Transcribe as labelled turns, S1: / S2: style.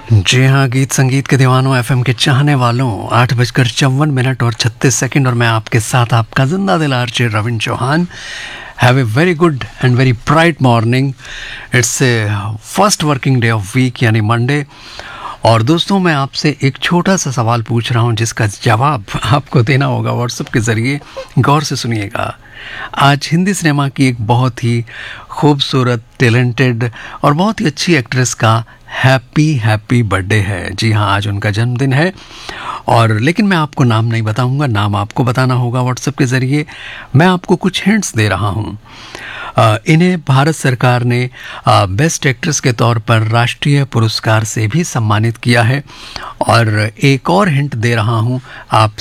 S1: जी हाँ, गीत संगीत के दीवानों, एफएम के चाहने वालों, 8:54 और 36 सेकंड और मैं आपके साथ आपका जिंदा दिल RJ Ravindra Chauhan. Have a very good and very bright morning. It's a first working day of week यानी मंडे। और दोस्तों, मैं आपसे एक छोटा सा सवाल पूछ रहा हूँ जिसका जवाब आपको देना होगा व्हाट्सएप के ज़रिए। गौर से सुनिएगा। आज हिंदी सिनेमा की एक बहुत ही खूबसूरत, टैलेंटेड और बहुत ही अच्छी एक्ट्रेस का हैप्पी बर्थडे है। जी हाँ, आज उनका जन्मदिन है। और लेकिन मैं आपको नाम नहीं बताऊंगा, नाम आपको बताना होगा व्हाट्सएप के ज़रिए। मैं आपको कुछ हिंट्स दे रहा हूँ। इन्हें भारत सरकार ने बेस्ट एक्ट्रेस के तौर पर राष्ट्रीय पुरस्कार से भी सम्मानित किया है। और एक और हिंट दे रहा हूँ, आप